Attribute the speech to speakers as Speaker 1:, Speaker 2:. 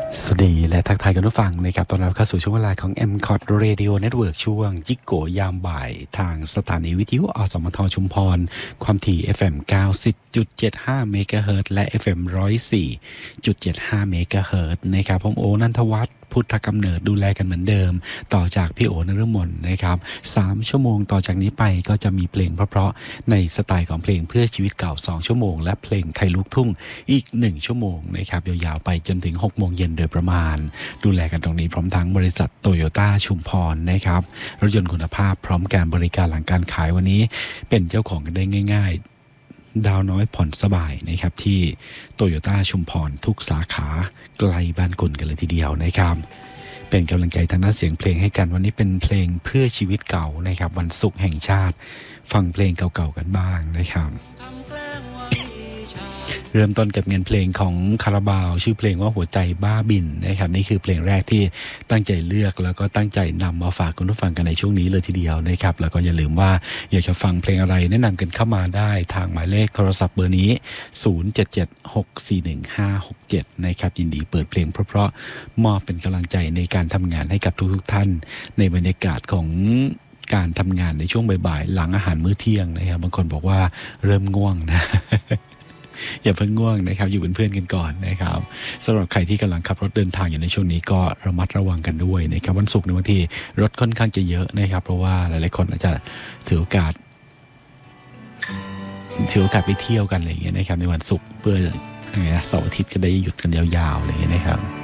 Speaker 1: สวัสดีและทักทายกันทุกฟังนะครับตอนรับเข้าสู่ช่วงเวลาของ MCOT Radio Network ช่วงจิกโกยามบ่ายทางสถานีวิทยุอสมทชุมพรความถี่ FM 90.75 เมกะเฮิรตซ์และ FM 104.75 เมกะเฮิรตซ์นะครับผมโอนันทวัฒน์พุทธกำเนิดดูแลกันเหมือนเดิมต่อจากพี่โอนฤมลนะครับ3ชั่วโมงต่อจากนี้ไปก็จะมีเพลงเพราะๆในสไตล์ของเพลงเพื่อชีวิตเก่า2ชั่วโมงและเพลงไทยลูกทุ่งอีก1ชั่วโมงนะครับยาวๆไปจนถึง6โมงเย็นโดยประมาณดูแลกันตรงนี้พร้อมทั้งบริษัทโตโยต้าชุมพรนะครับรถยนต์คุณภาพพร้อมการบริการหลังการขายวันนี้เป็นเจ้าของกันได้ง่ายๆดาวน้อยผ่อนสบายนะครับที่โตโยต้าชุมพรทุกสาขาไกลบ้านคุณกันเลยทีเดียวนะครับเป็นกำลังใจทางด้านเสียงเพลงให้กันวันนี้เป็นเพลงเพื่อชีวิตเก่านะครับวันศุกร์แห่งชาติฟังเพลงเก่าๆกันบ้างนะครับเริ่มต้นกับงานเพลงของคาราบาวชื่อเพลงว่าหัวใจบ้าบินนะครับนี่คือเพลงแรกที่ตั้งใจเลือกแล้วก็ตั้งใจนำมาฝากคุณผู้ฟังกันในช่วงนี้เลยทีเดียวนะครับแล้วก็อย่าลืมว่าอยากจะฟังเพลงอะไรแนะนำกันเข้ามาได้ทางหมายเลขโทรศัพท์เบอร์นี้0776415567นะครับยินดีเปิดเพลงเพราะๆมอบเป็นกำลังใจในการทำงานให้กับทุกๆท่านในบรรยากาศของการทำงานในช่วงบ่ายๆหลังอาหารมื้อเที่ยงนะครับบางคนบอกว่าเริ่มง่วงนะ อย่าเพิ่งง่วงนะครับอยู่เป็นเพื่อนกันก่อนนะครับสำหรับใครที่กำลังขับรถเดินทางอยู่ในช่วงนี้ก็ระมัดระวังกันด้วยนะครับวันศุกร์ในบางทีรถค่อนข้างจะเยอะนะครับเพราะว่าหลายๆคนอาจจะถือโอกาสไปเที่ยวกันอะไรอย่างเงี้ยนะครับในวันศุกร์เพื่อเสาร์อาทิตย์ก็ได้หยุดกันยาวๆอะไรอย่างเงี้ยนะครับ